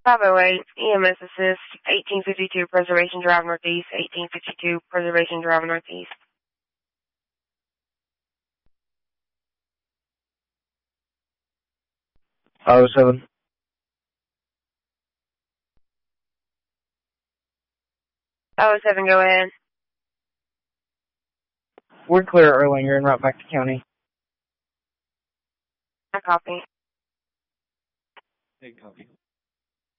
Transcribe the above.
508, EMS assist, 1852 Preservation Drive Northeast, 1852 Preservation Drive Northeast. 507. Oh, 7, go ahead. We're clear, Erlanger, and route back to county. I copy. Hey, copy.